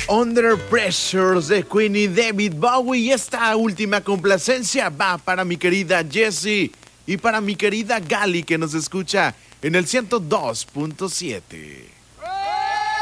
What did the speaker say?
Under Pressure de Queen y David Bowie. Y esta última complacencia va para mi querida Jessie y para mi querida Gali, que nos escucha en el 102.7.